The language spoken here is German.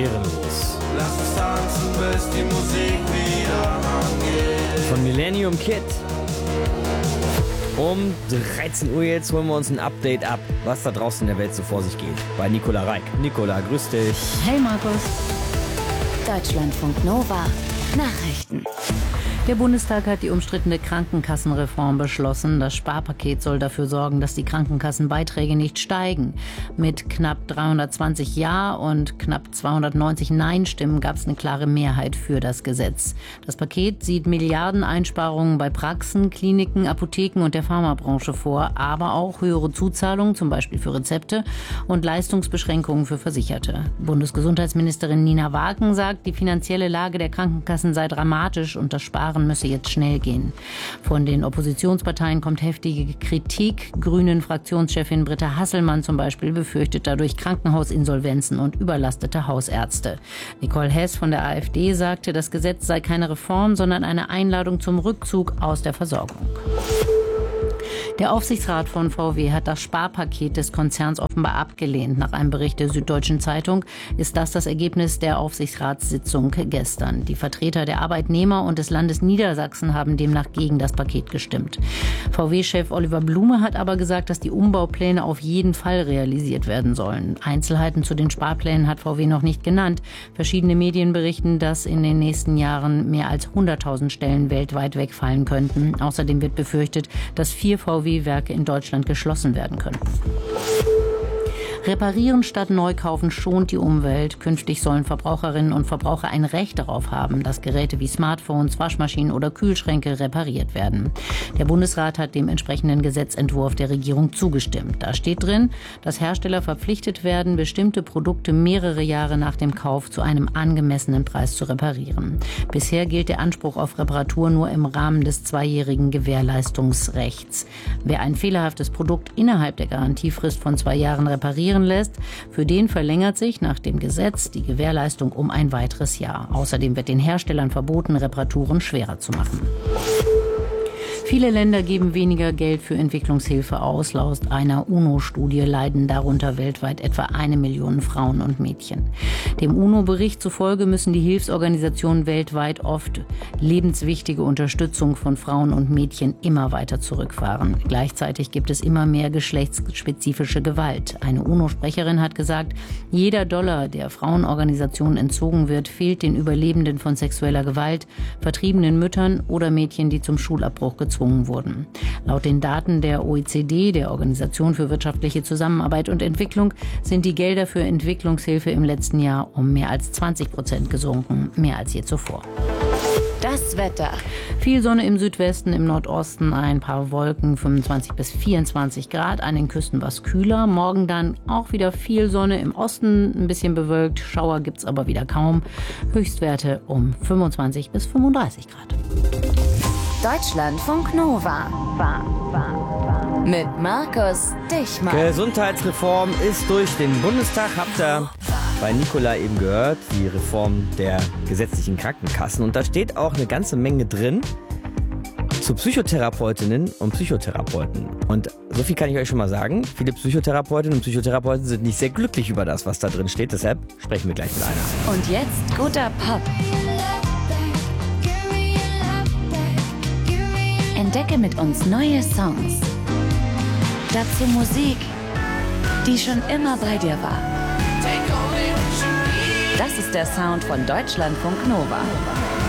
Schwerelos. Lass uns tanzen, bis die Musik wieder angeht. Von Millennium Kid. Um 13 Uhr jetzt holen wir uns ein Update ab, was da draußen in der Welt so vor sich geht. Bei Nicola Reik. Nicola, grüß dich. Hey Markus. Deutschlandfunk Nova. Nachrichten. Der Bundestag hat die umstrittene Krankenkassenreform beschlossen. Das Sparpaket soll dafür sorgen, dass die Krankenkassenbeiträge nicht steigen. Mit knapp 320 Ja- und knapp 290 Nein-Stimmen gab es eine klare Mehrheit für das Gesetz. Das Paket sieht Milliardeneinsparungen bei Praxen, Kliniken, Apotheken und der Pharmabranche vor, aber auch höhere Zuzahlungen, zum Beispiel für Rezepte, und Leistungsbeschränkungen für Versicherte. Bundesgesundheitsministerin Nina Waaken sagt, die finanzielle Lage der Krankenkassen sei dramatisch und das Sparen müsse jetzt schnell gehen. Von den Oppositionsparteien kommt heftige Kritik. Grünen-Fraktionschefin Britta Hasselmann zum Beispiel befürchtet dadurch Krankenhausinsolvenzen und überlastete Hausärzte. Nicole Hess von der AfD sagte, das Gesetz sei keine Reform, sondern eine Einladung zum Rückzug aus der Versorgung. Der Aufsichtsrat von VW hat das Sparpaket des Konzerns offenbar abgelehnt. Nach einem Bericht der Süddeutschen Zeitung ist das Ergebnis der Aufsichtsratssitzung gestern. Die Vertreter der Arbeitnehmer und des Landes Niedersachsen haben demnach gegen das Paket gestimmt. VW-Chef Oliver Blume hat aber gesagt, dass die Umbaupläne auf jeden Fall realisiert werden sollen. Einzelheiten zu den Sparplänen hat VW noch nicht genannt. Verschiedene Medien berichten, dass in den nächsten Jahren mehr als 100.000 Stellen weltweit wegfallen könnten. Außerdem wird befürchtet, dass 4 VW-Werke in Deutschland geschlossen werden können. Reparieren statt neu kaufen schont die Umwelt. Künftig sollen Verbraucherinnen und Verbraucher ein Recht darauf haben, dass Geräte wie Smartphones, Waschmaschinen oder Kühlschränke repariert werden. Der Bundesrat hat dem entsprechenden Gesetzentwurf der Regierung zugestimmt. Da steht drin, dass Hersteller verpflichtet werden, bestimmte Produkte mehrere Jahre nach dem Kauf zu einem angemessenen Preis zu reparieren. Bisher gilt der Anspruch auf Reparatur nur im Rahmen des 2-jährigen Gewährleistungsrechts. Wer ein fehlerhaftes Produkt innerhalb der Garantiefrist von 2 Jahren reparieren lässt, für den verlängert sich nach dem Gesetz die Gewährleistung um ein weiteres Jahr. Außerdem wird den Herstellern verboten, Reparaturen schwerer zu machen. Viele Länder geben weniger Geld für Entwicklungshilfe aus. Laut einer UNO-Studie leiden darunter weltweit etwa 1 Million Frauen und Mädchen. Dem UNO-Bericht zufolge müssen die Hilfsorganisationen weltweit oft lebenswichtige Unterstützung von Frauen und Mädchen immer weiter zurückfahren. Gleichzeitig gibt es immer mehr geschlechtsspezifische Gewalt. Eine UNO-Sprecherin hat gesagt, jeder Dollar, der Frauenorganisationen entzogen wird, fehlt den Überlebenden von sexueller Gewalt, vertriebenen Müttern oder Mädchen, die zum Schulabbruch gezwungen wurden. Laut den Daten der OECD, der Organisation für wirtschaftliche Zusammenarbeit und Entwicklung, sind die Gelder für Entwicklungshilfe im letzten Jahr um mehr als 20% gesunken, mehr als je zuvor. Das Wetter. Viel Sonne im Südwesten, im Nordosten ein paar Wolken, 25 bis 24 Grad, an den Küsten was kühler. Morgen dann auch wieder viel Sonne, im Osten ein bisschen bewölkt, Schauer gibt's aber wieder kaum. Höchstwerte um 25 bis 35 Grad. Deutschlandfunk Nova. Mit Markus Dichmann. Gesundheitsreform ist durch den Bundestag. Habt ihr bei Nicola eben gehört, die Reform der gesetzlichen Krankenkassen. Und da steht auch eine ganze Menge drin zu Psychotherapeutinnen und Psychotherapeuten. Und so viel kann ich euch schon mal sagen. Viele Psychotherapeutinnen und Psychotherapeuten sind nicht sehr glücklich über das, was da drin steht. Deshalb sprechen wir gleich mit einer. Und jetzt guter Pop. Entdecke mit uns neue Songs. Dazu Musik, die schon immer bei dir war. Das ist der Sound von Deutschlandfunk Nova.